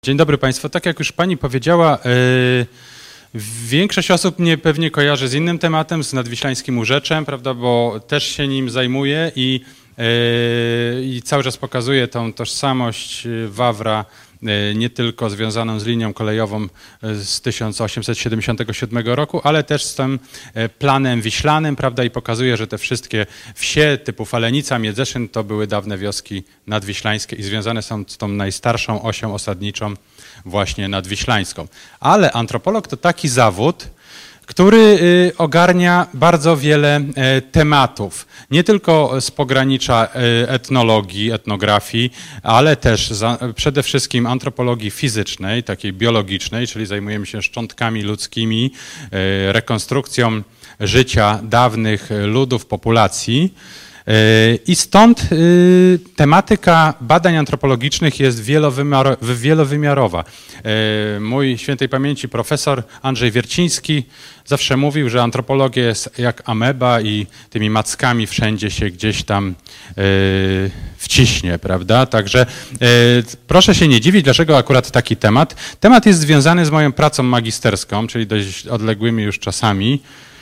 Dzień dobry Państwu. Tak jak już Pani powiedziała, większość osób mnie pewnie kojarzy z innym tematem, z Nadwiślańskim Urzeczem, prawda, bo też się nim zajmuję i cały czas pokazuję tą tożsamość Wawra, nie tylko związaną z linią kolejową z 1877 roku, ale też z tym planem wiślanym, prawda, i pokazuje, że te wszystkie wsie typu Falenica, Miedzeszyn to były dawne wioski nadwiślańskie i związane są z tą najstarszą osią osadniczą właśnie nadwiślańską. Ale antropolog to taki zawód, który ogarnia bardzo wiele tematów, nie tylko z pogranicza etnologii, etnografii, ale też przede wszystkim antropologii fizycznej, takiej biologicznej, czyli zajmujemy się szczątkami ludzkimi, rekonstrukcją życia dawnych ludów, populacji. I stąd tematyka badań antropologicznych jest wielowymiarowa. Mój świętej pamięci profesor Andrzej Wierciński zawsze mówił, że antropologia jest jak ameba i tymi mackami wszędzie się gdzieś tam wciśnie, prawda? Także proszę się nie dziwić, dlaczego akurat taki temat. Temat jest związany z moją pracą magisterską, czyli dość odległymi już czasami.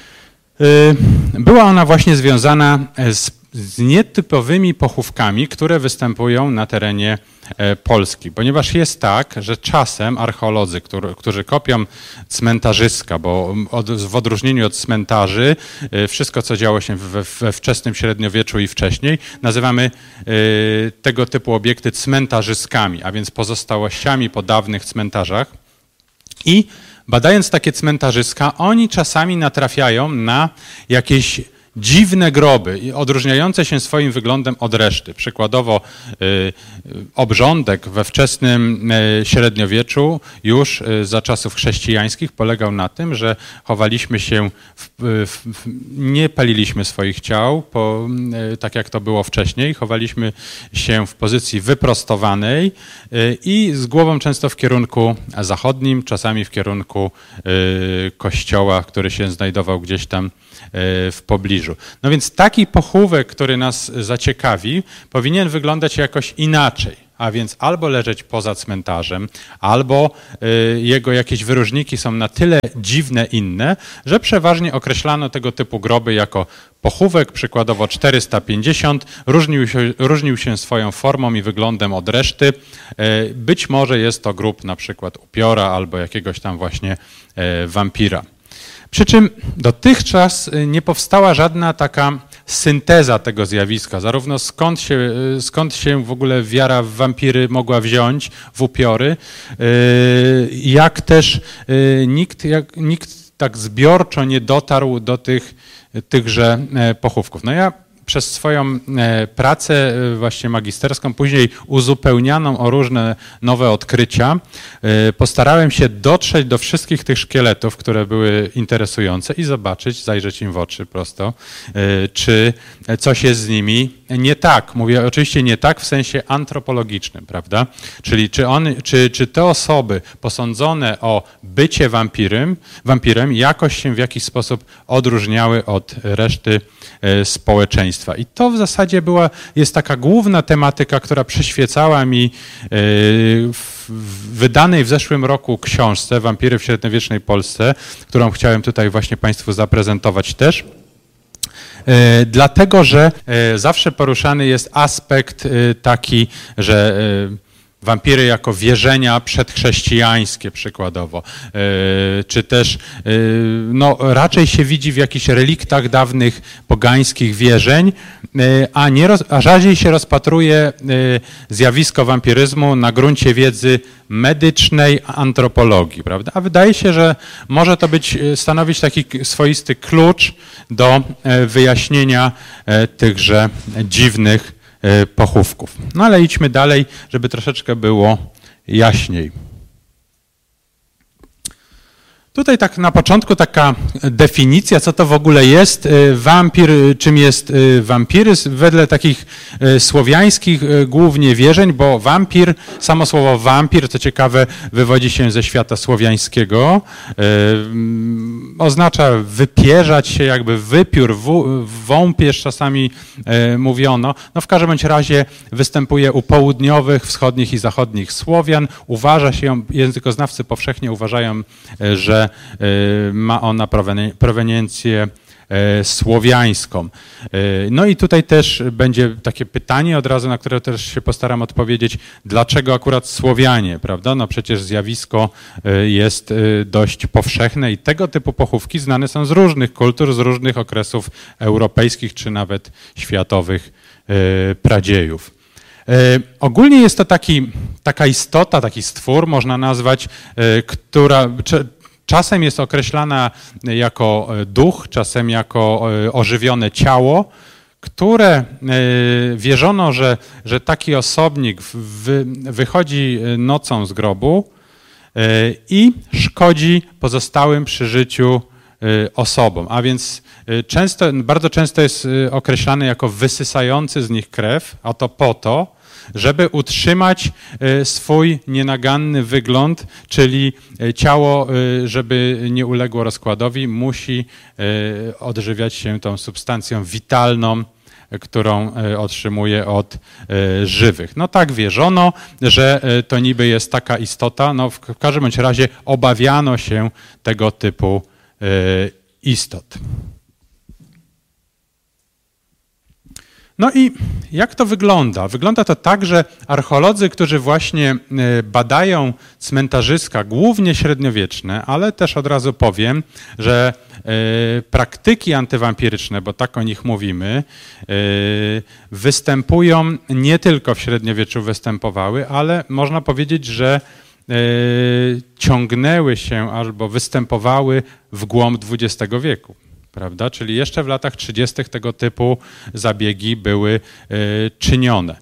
Była ona właśnie związana z nietypowymi pochówkami, które występują na terenie Polski. Ponieważ jest tak, że czasem archeolodzy, którzy kopią cmentarzyska, bo w odróżnieniu od cmentarzy, wszystko co działo się we wczesnym średniowieczu i wcześniej, nazywamy tego typu obiekty cmentarzyskami, a więc pozostałościami po dawnych cmentarzach. I badając takie cmentarzyska, oni czasami natrafiają na jakieś dziwne groby, odróżniające się swoim wyglądem od reszty. Przykładowo obrządek we wczesnym średniowieczu już za czasów chrześcijańskich polegał na tym, że chowaliśmy się, nie paliliśmy swoich ciał, tak jak to było wcześniej, chowaliśmy się w pozycji wyprostowanej i z głową często w kierunku zachodnim, czasami w kierunku kościoła, który się znajdował gdzieś tam w pobliżu. No więc taki pochówek, który nas zaciekawi, powinien wyglądać jakoś inaczej, a więc albo leżeć poza cmentarzem, albo jego jakieś wyróżniki są na tyle dziwne inne, że przeważnie określano tego typu groby jako pochówek, przykładowo 450, różnił się swoją formą i wyglądem od reszty. Być może jest to grób na przykład upiora albo jakiegoś tam właśnie wampira. Przy czym dotychczas nie powstała żadna taka synteza tego zjawiska, zarówno skąd się w ogóle wiara w wampiry mogła wziąć, w upiory, jak też nikt tak zbiorczo nie dotarł do tychże pochówków. No ja przez swoją pracę właśnie magisterską, później uzupełnianą o różne nowe odkrycia, postarałem się dotrzeć do wszystkich tych szkieletów, które były interesujące i zobaczyć, zajrzeć im w oczy prosto, czy coś jest z nimi nie tak. Mówię oczywiście nie tak w sensie antropologicznym, prawda? Czyli czy te osoby posądzone o bycie wampirem jakoś się w jakiś sposób odróżniały od reszty społeczeństwa. I to w zasadzie jest taka główna tematyka, która przyświecała mi w wydanej w zeszłym roku książce Wampiry w średniowiecznej Polsce, którą chciałem tutaj właśnie Państwu zaprezentować też. Dlatego, że zawsze poruszany jest aspekt taki, że wampiry jako wierzenia przedchrześcijańskie przykładowo, czy też no, raczej się widzi w jakichś reliktach dawnych pogańskich wierzeń, a rzadziej się rozpatruje zjawisko wampiryzmu na gruncie wiedzy medycznej antropologii, prawda? A wydaje się, że może to stanowić taki swoisty klucz do wyjaśnienia tychże dziwnych pochówków. No ale idźmy dalej, żeby troszeczkę było jaśniej. Tutaj tak na początku taka definicja, co to w ogóle jest wampir, czym jest wampiryzm, wedle takich słowiańskich głównie wierzeń, bo wampir, samo słowo wampir, co ciekawe, wywodzi się ze świata słowiańskiego, oznacza wypierzać się, jakby wypiór, wąpierz czasami mówiono. No w każdym bądź razie występuje u południowych, wschodnich i zachodnich Słowian. Uważa się, językoznawcy powszechnie uważają, że ma ona proweniencję słowiańską. No i tutaj też będzie takie pytanie od razu, na które też się postaram odpowiedzieć, dlaczego akurat Słowianie, prawda? No przecież zjawisko jest dość powszechne i tego typu pochówki znane są z różnych kultur, z różnych okresów europejskich czy nawet światowych pradziejów. Ogólnie jest to taka istota, taki stwór, można nazwać, która czasem jest określana jako duch, czasem jako ożywione ciało, które wierzono, że taki osobnik wychodzi nocą z grobu i szkodzi pozostałym przy życiu osobom, a więc bardzo często jest określany jako wysysający z nich krew, a to po to, żeby utrzymać swój nienaganny wygląd, czyli ciało, żeby nie uległo rozkładowi, musi odżywiać się tą substancją witalną, którą otrzymuje od żywych. No tak wierzono, że to niby jest taka istota, no w każdym bądź razie obawiano się tego typu istot. No i jak to wygląda? Wygląda to tak, że archeolodzy, którzy właśnie badają cmentarzyska, głównie średniowieczne, ale też od razu powiem, że praktyki antywampiryczne, bo tak o nich mówimy, występują nie tylko w średniowieczu występowały, ale można powiedzieć, że ciągnęły się albo występowały w głąb XX wieku. Prawda? Czyli jeszcze w latach 30. tego typu zabiegi były czynione.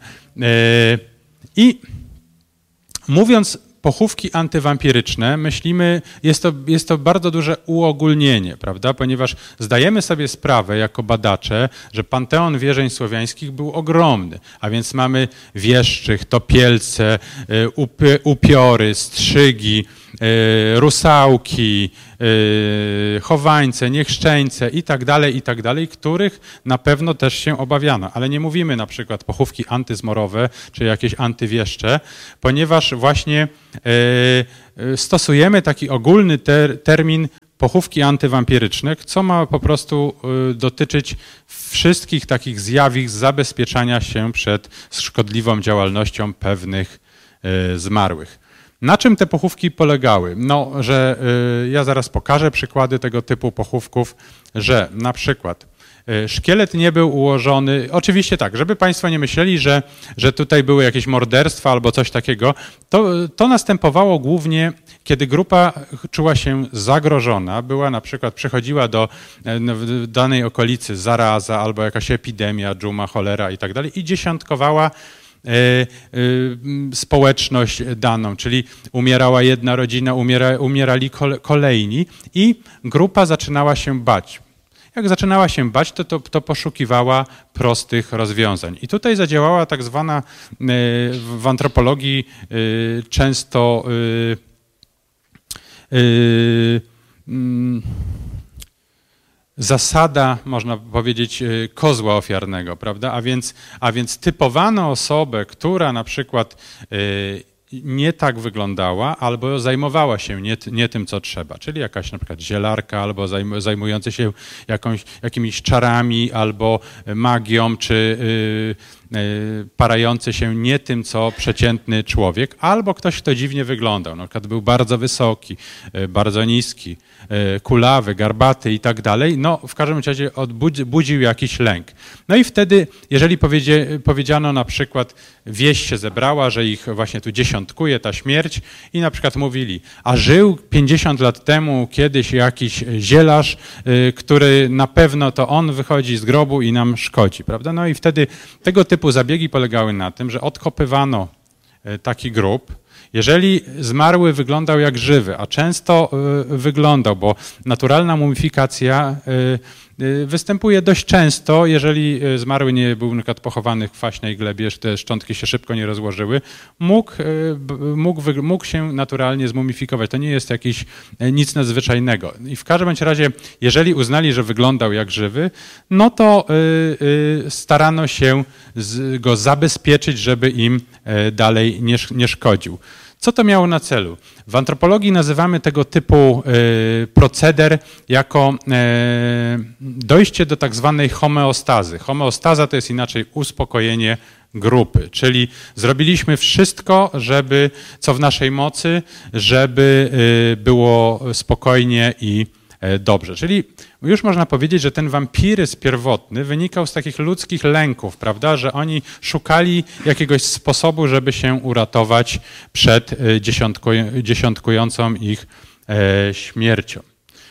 I mówiąc pochówki antywampiryczne, myślimy, jest to bardzo duże uogólnienie, prawda? Ponieważ zdajemy sobie sprawę jako badacze, że panteon wierzeń słowiańskich był ogromny, a więc mamy wieszczych, topielce, upiory, strzygi, rusałki, chowańce, niechrzczeńce i tak dalej, których na pewno też się obawiano. Ale nie mówimy na przykład pochówki antyzmorowe czy jakieś antywieszcze, ponieważ właśnie stosujemy taki ogólny termin pochówki antywampiryczne, co ma po prostu dotyczyć wszystkich takich zjawisk zabezpieczania się przed szkodliwą działalnością pewnych zmarłych. Na czym te pochówki polegały? No, że ja zaraz pokażę przykłady tego typu pochówków, że na przykład szkielet nie był ułożony, oczywiście tak, żeby Państwo nie myśleli, że tutaj były jakieś morderstwa albo coś takiego, to następowało głównie, kiedy grupa czuła się zagrożona, na przykład przychodziła do danej okolicy zaraza albo jakaś epidemia, dżuma, cholera i tak dalej i dziesiątkowała społeczność daną, czyli umierała jedna rodzina, umierali kolejni i grupa zaczynała się bać. Jak zaczynała się bać, to poszukiwała prostych rozwiązań. I tutaj zadziałała tak zwana w antropologii często zasada, można powiedzieć, kozła ofiarnego, prawda? A więc typowano osobę, która na przykład nie tak wyglądała albo zajmowała się nie tym, co trzeba, czyli jakaś na przykład zielarka albo zajmujący się jakimiś czarami albo magią, czy parający się nie tym, co przeciętny człowiek, albo ktoś, kto dziwnie wyglądał, na przykład był bardzo wysoki, bardzo niski, kulawy, garbaty i tak dalej, no w każdym razie budził jakiś lęk. No i wtedy, jeżeli powiedziano na przykład, wieść się zebrała, że ich właśnie tu dziesiątkuje ta śmierć i na przykład mówili, a żył 50 lat temu kiedyś jakiś zielarz, który na pewno to on wychodzi z grobu i nam szkodzi, prawda? No i wtedy tego typu zabiegi polegały na tym, że odkopywano taki grób, Jeżeli zmarły wyglądał jak żywy, a często wyglądał, bo naturalna mumifikacja występuje dość często, jeżeli zmarły nie był na przykład pochowany w kwaśnej glebie, że te szczątki się szybko nie rozłożyły, mógł się naturalnie zmumifikować. To nie jest jakieś nic nadzwyczajnego. I w każdym bądź razie, jeżeli uznali, że wyglądał jak żywy, no to starano się go zabezpieczyć, żeby im dalej nie szkodził. Co to miało na celu? W antropologii nazywamy tego typu proceder jako dojście do tak zwanej homeostazy. Homeostaza to jest inaczej uspokojenie grupy, czyli zrobiliśmy wszystko, co w naszej mocy, żeby było spokojnie i dobrze. Czyli już można powiedzieć, że ten wampiryzm pierwotny wynikał z takich ludzkich lęków, prawda, że oni szukali jakiegoś sposobu, żeby się uratować przed dziesiątkującą ich śmiercią.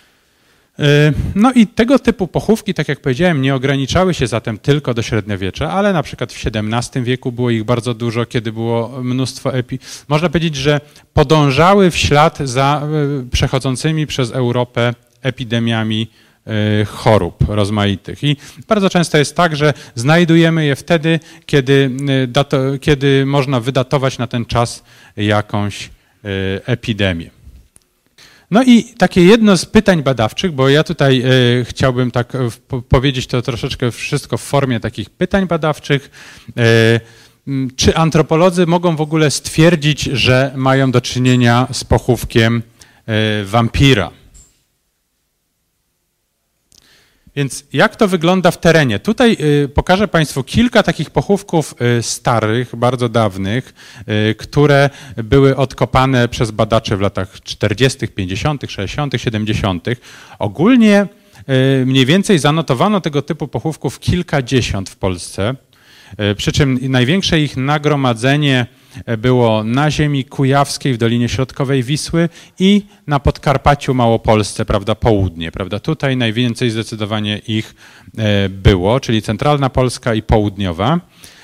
No i tego typu pochówki, tak jak powiedziałem, nie ograniczały się zatem tylko do średniowiecza, ale na przykład w XVII wieku było ich bardzo dużo, kiedy było mnóstwo można powiedzieć, że podążały w ślad za przechodzącymi przez Europę epidemiami chorób rozmaitych. I bardzo często jest tak, że znajdujemy je wtedy, kiedy można wydatować na ten czas jakąś epidemię. No i takie jedno z pytań badawczych, bo ja tutaj chciałbym tak powiedzieć to troszeczkę wszystko w formie takich pytań badawczych. Czy antropolodzy mogą w ogóle stwierdzić, że mają do czynienia z pochówkiem wampira? Więc jak to wygląda w terenie? Tutaj pokażę Państwu kilka takich pochówków starych, bardzo dawnych, które były odkopane przez badaczy w latach 40., 50., 60., 70. Ogólnie mniej więcej zanotowano tego typu pochówków kilkadziesiąt w Polsce, przy czym największe ich nagromadzenie było na ziemi kujawskiej w Dolinie Środkowej Wisły i na Podkarpaciu Małopolsce, prawda, południe, prawda. Tutaj najwięcej zdecydowanie ich było, czyli centralna Polska i południowa.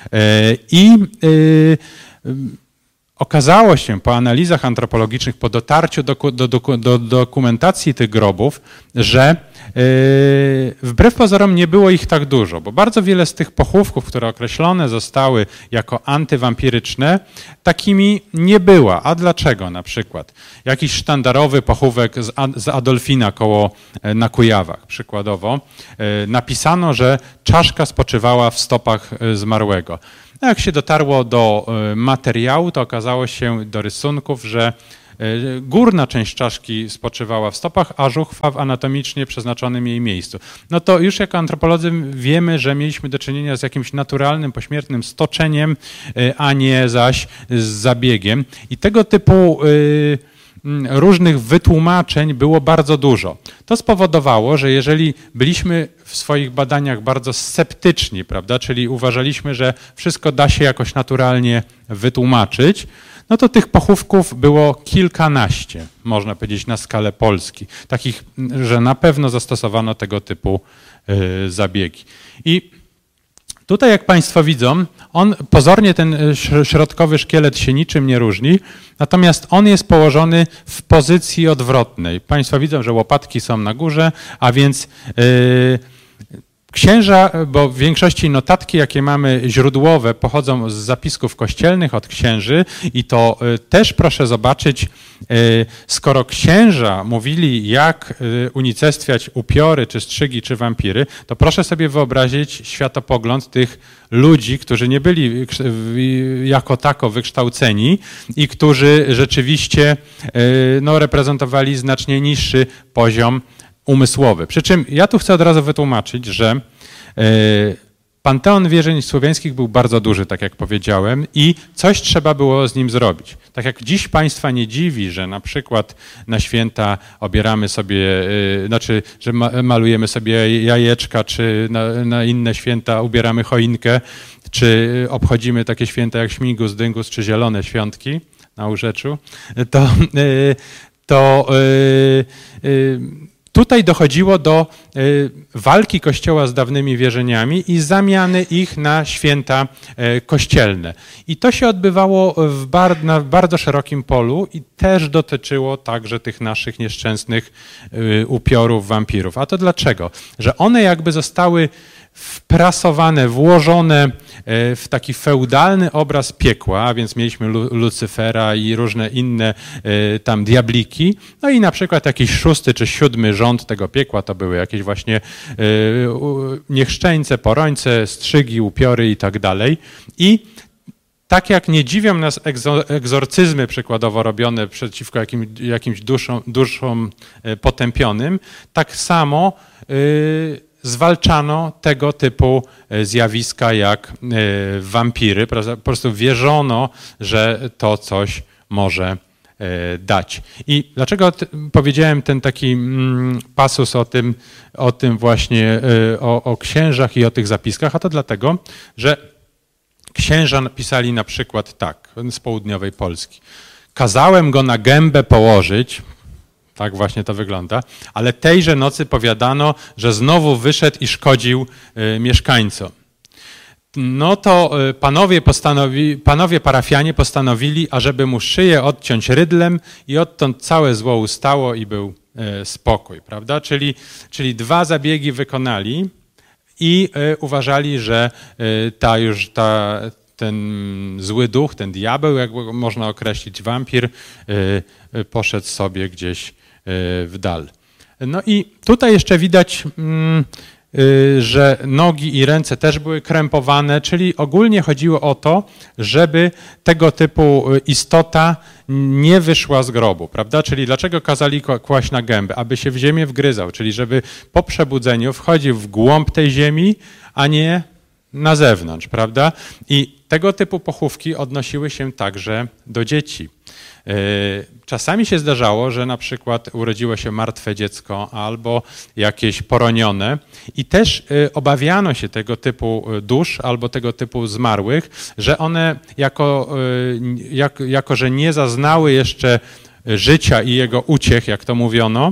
Okazało się po analizach antropologicznych, po dotarciu do dokumentacji tych grobów, że wbrew pozorom nie było ich tak dużo, bo bardzo wiele z tych pochówków, które określone zostały jako antywampiryczne, takimi nie była. A dlaczego na przykład? Jakiś sztandarowy pochówek z Adolfina na Kujawach, przykładowo, napisano, że czaszka spoczywała w stopach zmarłego. No jak się dotarło do materiału, to okazało się do rysunków, że górna część czaszki spoczywała w stopach, a żuchwa w anatomicznie przeznaczonym jej miejscu. No to już jako antropolodzy wiemy, że mieliśmy do czynienia z jakimś naturalnym, pośmiertnym stoczeniem, a nie zaś z zabiegiem. I tego typu różnych wytłumaczeń było bardzo dużo. To spowodowało, że jeżeli byliśmy w swoich badaniach bardzo sceptyczni, prawda, czyli uważaliśmy, że wszystko da się jakoś naturalnie wytłumaczyć, no to tych pochówków było kilkanaście, można powiedzieć, na skalę Polski. Takich, że na pewno zastosowano tego typu zabiegi. I tutaj, jak Państwo widzą, pozornie ten środkowy szkielet się niczym nie różni, natomiast on jest położony w pozycji odwrotnej. Państwo widzą, że łopatki są na górze, a więc księża, bo w większości notatki, jakie mamy źródłowe, pochodzą z zapisków kościelnych od księży i to też proszę zobaczyć, skoro księża mówili, jak unicestwiać upiory, czy strzygi, czy wampiry, to proszę sobie wyobrazić światopogląd tych ludzi, którzy nie byli jako tako wykształceni i którzy rzeczywiście reprezentowali znacznie niższy poziom umysłowy. Przy czym ja tu chcę od razu wytłumaczyć, że panteon wierzeń słowiańskich był bardzo duży, tak jak powiedziałem, i coś trzeba było z nim zrobić. Tak jak dziś Państwa nie dziwi, że na przykład na święta obieramy sobie, że malujemy sobie jajeczka, czy na inne święta ubieramy choinkę, czy obchodzimy takie święta jak Śmigus, Dyngus, czy Zielone Świątki tutaj dochodziło do walki Kościoła z dawnymi wierzeniami i zamiany ich na święta kościelne. I to się odbywało na bardzo szerokim polu i też dotyczyło także tych naszych nieszczęsnych upiorów, wampirów. A to dlaczego? Że one jakby zostały wprasowane, włożone w taki feudalny obraz piekła, a więc mieliśmy Lucyfera i różne inne tam diabliki, no i na przykład jakiś 6. czy 7. rząd tego piekła to były jakieś właśnie niechrzczeńce, porońce, strzygi, upiory i tak dalej. I tak jak nie dziwią nas egzorcyzmy przykładowo robione przeciwko jakimś duszom potępionym, tak samo zwalczano tego typu zjawiska jak wampiry. Po prostu wierzono, że to coś może dać. I dlaczego powiedziałem ten taki pasus o tym właśnie, o księżach i o tych zapiskach? A to dlatego, że księża napisali na przykład tak, z południowej Polski. Kazałem go na gębę położyć, tak właśnie to wygląda, ale tejże nocy powiadano, że znowu wyszedł i szkodził mieszkańcom. No to panowie parafianie postanowili, ażeby mu szyję odciąć rydlem i odtąd całe zło ustało i był spokój, prawda? Czyli 2 zabiegi wykonali i uważali, że ten zły duch, ten diabeł, jak można określić, wampir, poszedł sobie gdzieś w dal. No i tutaj jeszcze widać, że nogi i ręce też były krępowane, czyli ogólnie chodziło o to, żeby tego typu istota nie wyszła z grobu, prawda? Czyli dlaczego kazali kłaść na gębę? Aby się w ziemię wgryzał, czyli żeby po przebudzeniu wchodził w głąb tej ziemi, a nie na zewnątrz, prawda? I tego typu pochówki odnosiły się także do dzieci. Czasami się zdarzało, że na przykład urodziło się martwe dziecko albo jakieś poronione i też obawiano się tego typu dusz albo tego typu zmarłych, że one jako że nie zaznały jeszcze życia i jego uciech, jak to mówiono,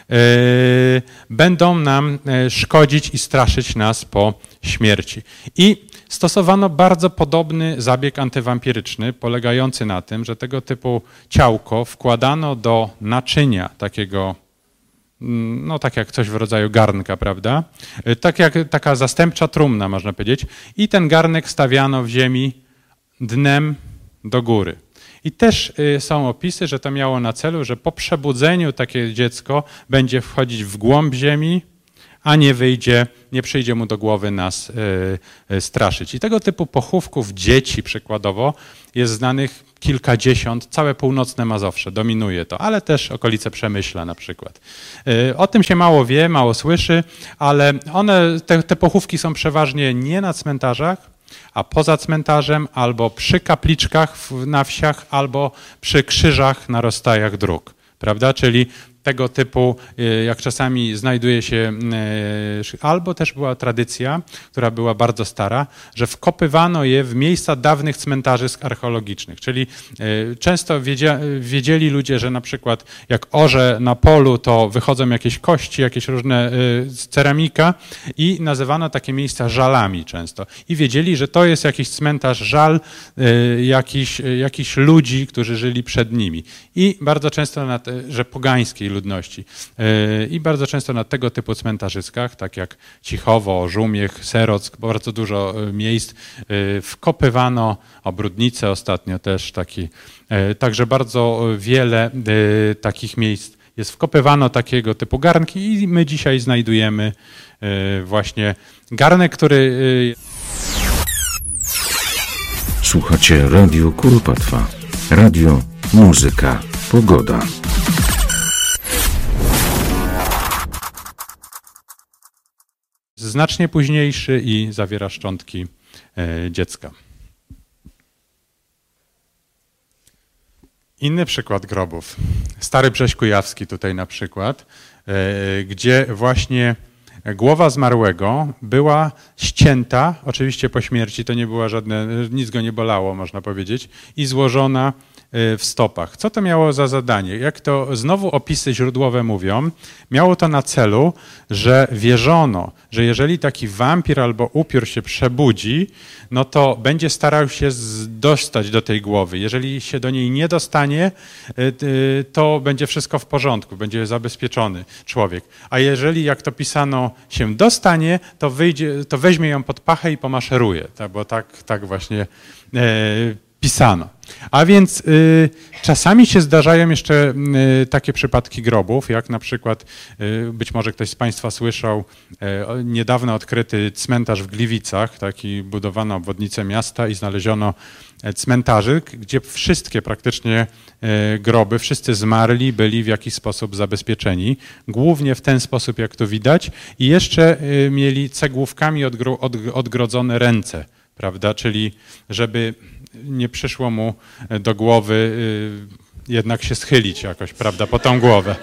będą nam szkodzić i straszyć nas po śmierci. I stosowano bardzo podobny zabieg antywampiryczny, polegający na tym, że tego typu ciałko wkładano do naczynia takiego, no tak jak coś w rodzaju garnka, prawda? Tak jak taka zastępcza trumna, można powiedzieć. I ten garnek stawiano w ziemi dnem do góry. I też są opisy, że to miało na celu, że po przebudzeniu takie dziecko będzie wchodzić w głąb ziemi, a nie przyjdzie mu do głowy nas straszyć. I tego typu pochówków dzieci przykładowo jest znanych kilkadziesiąt, całe północne Mazowsze dominuje to, ale też okolice Przemyśla na przykład. O tym się mało wie, mało słyszy, ale te pochówki są przeważnie nie na cmentarzach, a poza cmentarzem albo przy kapliczkach na wsiach, albo przy krzyżach na rozstajach dróg, prawda? Czyli tego typu, jak czasami znajduje się, albo też była tradycja, która była bardzo stara, że wkopywano je w miejsca dawnych cmentarzysk archeologicznych. Czyli często wiedzieli ludzie, że na przykład jak orze na polu, to wychodzą jakieś kości, jakieś różne ceramika i nazywano takie miejsca żalami często. I wiedzieli, że to jest jakiś cmentarz żal jakichś ludzi, którzy żyli przed nimi. I bardzo często, że pogańskiej ludności. I bardzo często na tego typu cmentarzyskach, tak jak Cichowo, Żumiech, Serock, bardzo dużo miejsc wkopywano, Brudnice ostatnio też taki. Także bardzo wiele takich miejsc jest wkopywano takiego typu garnki i my dzisiaj znajdujemy właśnie garnek, który... Słuchacie Radio Kuropatwa. Radio, muzyka, pogoda. Znacznie późniejszy i zawiera szczątki dziecka. Inny przykład grobów. Stary Brześć Kujawski tutaj na przykład, gdzie właśnie głowa zmarłego była ścięta, oczywiście po śmierci, to nie była nic go nie bolało, można powiedzieć, i złożona w stopach. Co to miało za zadanie? Jak to znowu opisy źródłowe mówią, miało to na celu, że wierzono, że jeżeli taki wampir albo upiór się przebudzi, no to będzie starał się dostać do tej głowy. Jeżeli się do niej nie dostanie, to będzie wszystko w porządku, będzie zabezpieczony człowiek. A jeżeli, jak to pisano, się dostanie, to weźmie ją pod pachę i pomaszeruje, bo tak właśnie pisano. A więc czasami się zdarzają jeszcze takie przypadki grobów, jak na przykład, być może ktoś z Państwa słyszał, niedawno odkryty cmentarz w Gliwicach, taki budowano obwodnicę miasta i znaleziono cmentarzyk, gdzie wszystkie praktycznie groby, wszyscy zmarli byli w jakiś sposób zabezpieczeni, głównie w ten sposób, jak tu widać, i jeszcze mieli cegłówkami odgrodzone ręce, prawda, czyli żeby nie przyszło mu do głowy jednak się schylić jakoś, prawda, po tą głowę.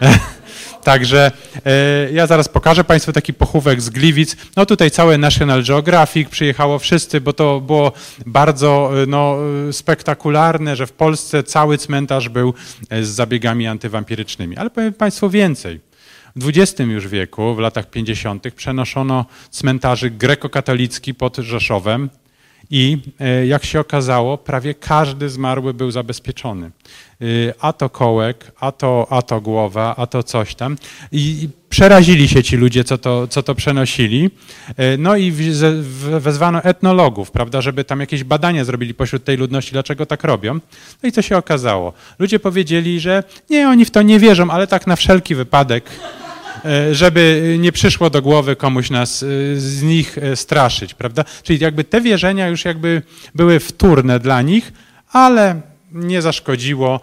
Także ja zaraz pokażę Państwu taki pochówek z Gliwic. No tutaj całe National Geographic przyjechało wszyscy, bo to było bardzo spektakularne, że w Polsce cały cmentarz był z zabiegami antywampirycznymi. Ale powiem Państwu więcej. W XX już wieku, w latach 50. przenoszono cmentarzyk grekokatolicki pod Rzeszowem i jak się okazało, prawie każdy zmarły był zabezpieczony. A to kołek, a to głowa, a to coś tam. I przerazili się ci ludzie, co to przenosili. No i wezwano etnologów, prawda, żeby tam jakieś badania zrobili pośród tej ludności, dlaczego tak robią. No i co się okazało? Ludzie powiedzieli, że nie, oni w to nie wierzą, ale tak na wszelki wypadek, żeby nie przyszło do głowy komuś nas z nich straszyć, prawda? Czyli jakby te wierzenia już jakby były wtórne dla nich, ale nie zaszkodziło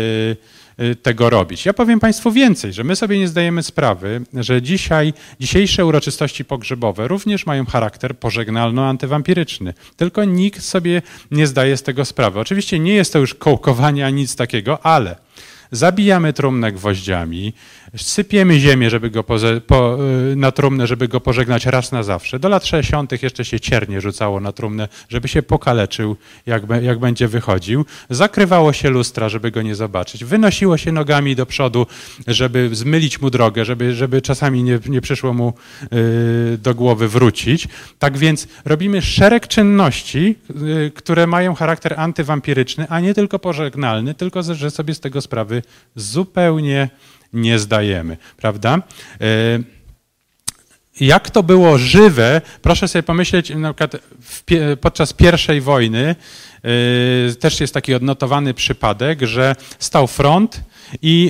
tego robić. Ja powiem Państwu więcej, że my sobie nie zdajemy sprawy, że dzisiejsze uroczystości pogrzebowe również mają charakter pożegnalno-antywampiryczny. Tylko nikt sobie nie zdaje z tego sprawy. Oczywiście nie jest to już kołkowanie ani nic takiego, ale zabijamy trumnę gwoździami, sypiemy ziemię na trumnę, żeby go pożegnać raz na zawsze. Do lat 60. jeszcze się ciernie rzucało na trumnę, żeby się pokaleczył, jak będzie wychodził. Zakrywało się lustra, żeby go nie zobaczyć. Wynosiło się nogami do przodu, żeby zmylić mu drogę, żeby czasami nie przyszło mu do głowy wrócić. Tak więc robimy szereg czynności, które mają charakter antywampiryczny, a nie tylko pożegnalny, tylko że sobie z tego sprawy zupełnie nie zdajemy, prawda? Jak to było żywe, proszę sobie pomyśleć, na przykład podczas I wojny też jest taki odnotowany przypadek, że stał front i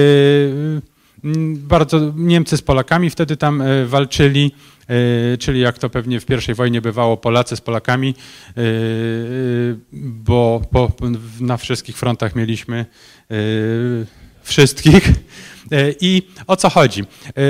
bardzo Niemcy z Polakami wtedy tam walczyli, czyli jak to pewnie w I wojnie bywało, Polacy z Polakami, bo na wszystkich frontach mieliśmy wszystkich. I o co chodzi?